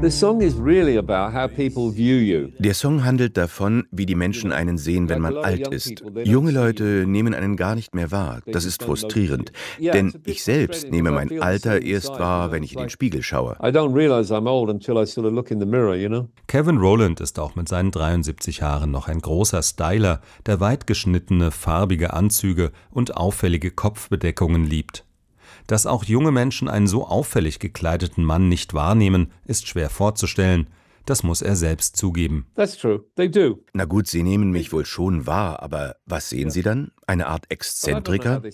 Der Song handelt davon, wie die Menschen einen sehen, wenn man alt ist. Junge Leute nehmen einen gar nicht mehr wahr. Das ist frustrierend. Denn ich selbst nehme mein Alter erst wahr, wenn ich in den Spiegel schaue. Kevin Rowland ist auch mit seinen 73 Jahren noch ein großer Styler, der weit geschnittene, farbige Anzüge und auffällige Kopfbedeckungen liebt. Dass auch junge Menschen einen so auffällig gekleideten Mann nicht wahrnehmen, ist schwer vorzustellen. Das muss er selbst zugeben. Na gut, Sie nehmen mich wohl schon wahr, aber was sehen Sie dann? Eine Art Exzentriker?